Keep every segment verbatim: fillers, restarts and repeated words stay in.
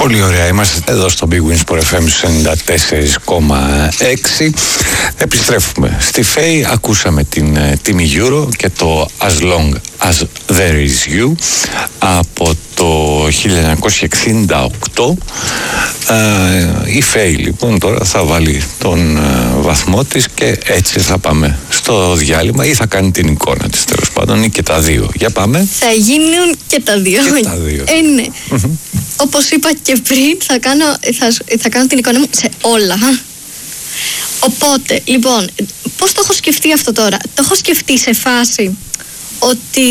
Πολύ ωραία, είμαστε εδώ στο Big Wins Sport εφ εμ ενενήντα τέσσερα κόμμα έξι. Επιστρέφουμε στη ΦΕΗ, ακούσαμε την uh, τιμή Euro και το As Long As There Is You από το χίλια εννιακόσια εξήντα οκτώ. Uh, η ΦΕΗ λοιπόν τώρα θα βάλει τον uh, βαθμό της και έτσι θα πάμε στο διάλειμμα, ή θα κάνει την εικόνα της τέλος πάντων, ή και τα δύο. Για πάμε. Θα γίνουν και τα δύο. Και τα δύο. Ε, ναι. Mm-hmm. Όπως είπα και πριν, θα κάνω, θα, θα κάνω την εικόνα μου σε όλα. Οπότε, λοιπόν, πώς το έχω σκεφτεί αυτό τώρα? Το έχω σκεφτεί σε φάση ότι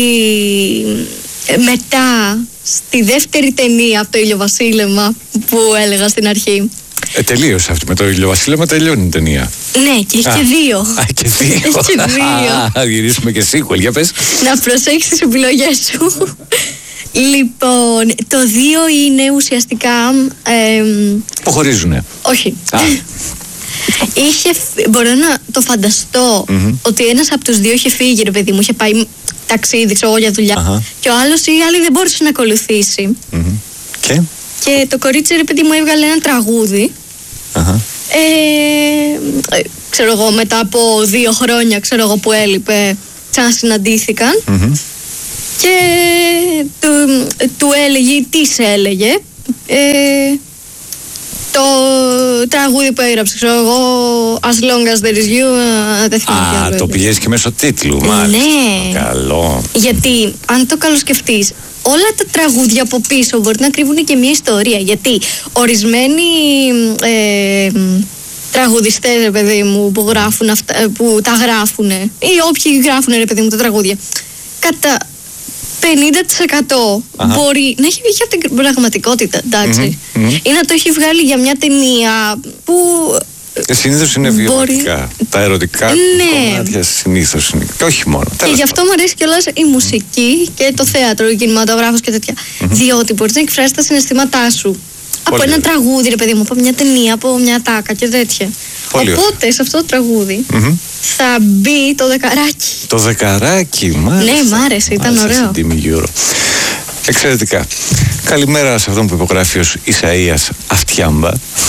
μετά στη δεύτερη ταινία από το ηλιοβασίλεμα που έλεγα στην αρχή. Ε, τελείωσε αυτή με το ηλιοβασίλεμα, τελειώνει η ταινία. Ναι, και έχει Α, και δύο. Α, και δύο. Έχει και δύο. Θα γυρίσουμε και sequel, για πες. Να προσέξεις τις επιλογές σου. Λοιπόν, το δύο είναι ουσιαστικά... Ε, που χωρίζουνε. Όχι. Είχε, μπορώ να το φανταστώ mm-hmm. ότι ένας από τους δύο είχε φύγει, ρε παιδί μου, είχε πάει ταξίδι, ξέρω εγώ, για δουλειά. Uh-huh. Και ο άλλος ή η άλλη δεν μπορούσε να ακολουθήσει. Mm-hmm. Και? Και το κορίτσι, ρε παιδί μου, έβγαλε ένα τραγούδι. Uh-huh. Ε, ξέρω εγώ, μετά από δύο χρόνια, ξέρω εγώ, που έλειπε, ξανασυναντήθηκαν. Mm-hmm. Και του, του έλεγε, τι σε έλεγε, ε, το τραγούδι που έγραψε, ξέρω εγώ, As Long As There Is You. Α, α το πηγαίνεις και μέσω τίτλου, μάλιστα. Ναι. Καλό. Γιατί, αν το καλοσκεφτείς, όλα τα τραγούδια από πίσω μπορεί να κρύβουν και μια ιστορία. Γιατί ορισμένοι ε, τραγουδιστές, ρε παιδί μου, που, γράφουν αυτά, που τα γράφουν, ή όποιοι γράφουν, ρε παιδί μου, τα τραγούδια, κατά πενήντα τοις εκατό Αχα. μπορεί να έχει βγει από την πραγματικότητα, εντάξει, mm-hmm, mm-hmm. ή να το έχει βγάλει για μια ταινία που... Συνήθως είναι βιωματικά. Μπορεί... Τα ερωτικά ναι. κομμάτια συνήθως είναι. Και όχι μόνο. Και γι' αυτό μου αρέσει κιόλας η μουσική και το θέατρο, ο κινηματογράφος και τέτοια. Mm-hmm. Διότι μπορείς να εκφράσεις τα συναισθήματά σου. Πολύ από ένα ωραία. τραγούδι, ρε παιδί μου, από μια ταινία, από μια τάκα και τέτοια. Πολύ Οπότε ωραία. σε αυτό το τραγούδι mm-hmm. θα μπει το δεκαράκι. Το δεκαράκι, μάλιστα. Ναι, μ' άρεσε, ήταν ωραίο. Εξαιρετικά. Καλημέρα σε αυτόν που υπογράφει ως Ισαΐας Αυτιάμπα.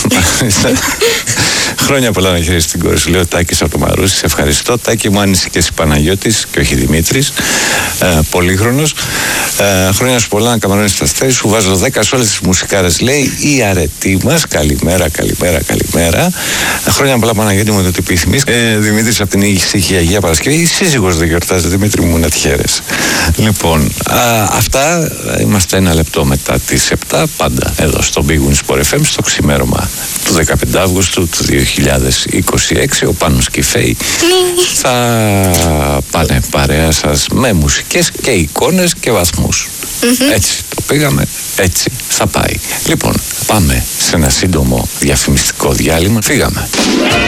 Χρόνια πολλά να χαίρεσαι την κόρη σου, λέω Τάκης από το Μαρούσι. Σε ευχαριστώ. Τάκη μου, άνοιξε και εσύ Παναγιώτης και όχι Δημήτρης. Ε, πολύχρονος. Ε, χρόνια σου πολλά να καμαρώνεις τα αστέρια σου. Βάζω δέκα σε όλες τις μουσικάρες, λέει η αρετή μας. Καλημέρα, καλημέρα, καλημέρα. Ε, χρόνια πολλά, Παναγιώτη μου, το τι επιθυμείς. Ε, Δημήτρης από την ήσυχη Αγία Παρασκευή. Η σύζυγος δεν γιορτάζει, Δημήτρη μου, να τη χαίρεσαι. Λοιπόν, α, αυτά. Είμαστε ένα λεπτό μετά τις επτά, πάντα εδώ στο Big Wins Sport εφ εμ, στο ξημέρωμα του δεκαπέντε Αυγούστου του δύο χιλιάδες είκοσι έξι. Ο Πάνος και η ΦΕΗ θα πάνε παρέα σας με μουσικές και εικόνες και βαθμούς. Mm-hmm. Έτσι το πήγαμε, έτσι θα πάει. Λοιπόν, πάμε σε ένα σύντομο διαφημιστικό διάλειμμα. Φύγαμε.